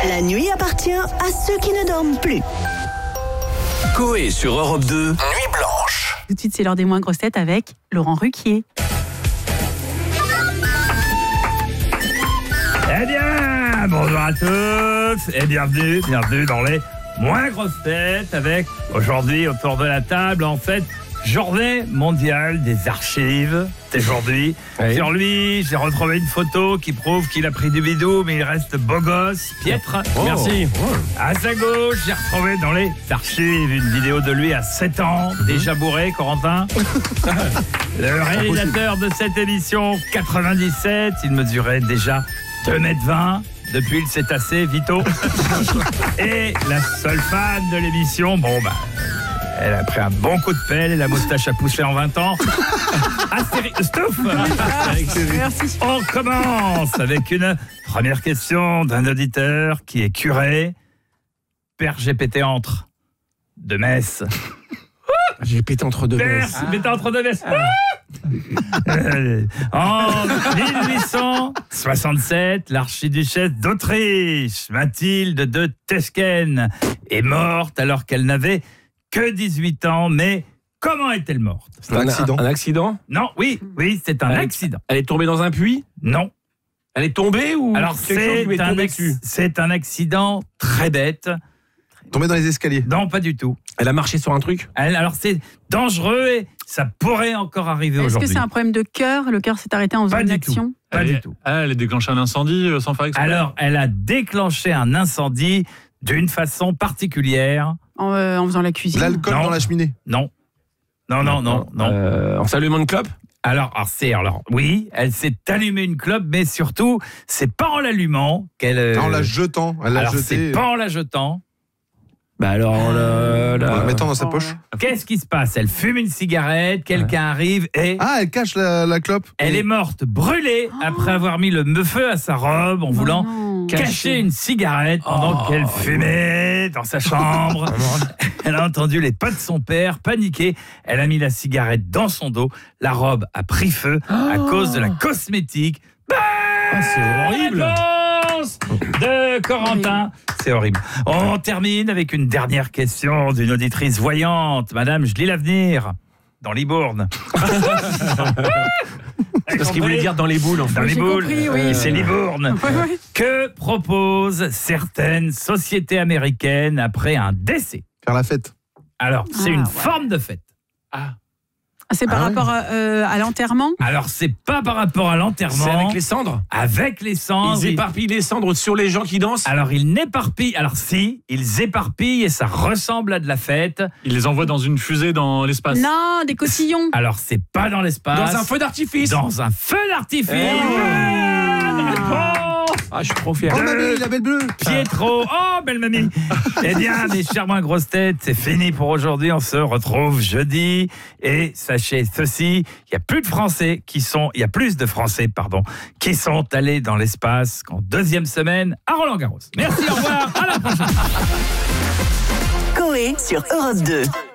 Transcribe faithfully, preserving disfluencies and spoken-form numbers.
La nuit appartient à ceux qui ne dorment plus. Coé sur Europe deux, Nuit Blanche. Tout de suite, c'est l'heure des moins grosses têtes avec Laurent Ruquier. Eh bien, bonjour à tous et bienvenue, bienvenue dans les moins grosses têtes avec aujourd'hui autour de la table, en fait, journée mondiale des archives. C'est aujourd'hui. Oui. Sur lui, j'ai retrouvé une photo qui prouve qu'il a pris du bidou, mais il reste beau gosse, piètre. Oh. Merci. Oh. À sa gauche, j'ai retrouvé dans les archives une vidéo de lui à sept ans, mm-hmm. déjà bourré, Corentin. Le réalisateur de cette émission, quatre-vingt-dix-sept, il mesurait déjà deux mètres vingt. Depuis, il s'est tassé, Vito. Et la seule fan de l'émission, bon, bah, elle a pris un bon coup de pelle et la moustache a poussé en vingt ans. Astéri... Stouff. Merci. On commence avec une première question d'un auditeur qui est curé. Père, j'ai pété entre deux messes. J'ai pété entre deux Père, messes. j'ai pété entre deux messes. Ah. En dix-huit cent soixante-sept, l'archiduchesse d'Autriche, Mathilde de Teschen, est morte alors qu'elle n'avait que dix-huit ans. Mais comment est-elle morte ? C'est un accident. Un accident ? Non, oui, oui, c'est un elle accident. Elle est tombée dans un puits ? Non. Elle est tombée ou alors c'est un, ex- c'est un accident très bête. Tombée dans les escaliers ? Non, pas du tout. Elle a marché sur un truc ? Elle, alors c'est dangereux et ça pourrait encore arriver Est-ce aujourd'hui. Est-ce que c'est un problème de cœur ? Le cœur s'est arrêté en faisant une action ? Pas elle du est, tout. Elle a déclenché un incendie sans faire exprès. Alors, elle a déclenché un incendie d'une façon particulière. En, euh, en faisant la cuisine ? L'alcool non. dans la cheminée ? Non. Non, non, non, non. Euh, en s'allumant une clope ? Alors, alors, c'est, alors, oui, elle s'est allumée une clope, mais surtout, c'est pas en l'allumant qu'elle... Euh... En la jetant. Elle l'a alors, jetée. c'est pas en la jetant. Bah alors, la, la... en la mettant dans sa Oh. poche. Qu'est-ce qui se passe ? Elle fume une cigarette, quelqu'un arrive et... Ah, elle cache la, la clope. Elle est morte brûlée oh. après avoir mis le feu à sa robe en voulant non. cacher Caché. une cigarette pendant oh. qu'elle fumait dans sa chambre. Elle a entendu les pas de son père paniquer. Elle a mis la cigarette dans son dos. La robe a pris feu oh. à cause de la cosmétique. Bah, oh, c'est horrible. Réponse de Corentin. C'est horrible. On termine avec une dernière question d'une auditrice voyante. Madame, je lis l'avenir. Dans Libourne. C'est parce qu'il voulait dire dans les boules. En fait. Dans les J'ai boules. compris, oui. C'est Libourne. Ouais, ouais. Que proposent certaines sociétés américaines après un décès ? Faire la fête. Alors, c'est Ah, une ouais. forme de fête. Ah. C'est par Ah rapport à, euh, à l'enterrement ? Alors, c'est pas par rapport à l'enterrement. C'est avec les cendres ? Avec les cendres. Ils éparpillent les cendres sur les gens qui dansent ? Alors, ils n'éparpillent. Alors, si, ils éparpillent et ça ressemble à de la fête. Il les envoie dans une fusée dans l'espace. Non, des cotillons. Alors, c'est pas dans l'espace. Dans un feu d'artifice ? Dans un feu d'artifice. Oh. Bonne réponse. Ah, je suis trop fier. Oh, mamie, la belle bleue. Pietro, oh belle mamie. Eh bien, mes chers moins grosses têtes, c'est fini pour aujourd'hui. On se retrouve jeudi. Et sachez ceci, il y a plus de Français qui sont, il y a plus de Français, pardon, qui sont allés dans l'espace qu'en deuxième semaine à Roland-Garros. Merci, au revoir, à la prochaine. Coé sur Europe deux.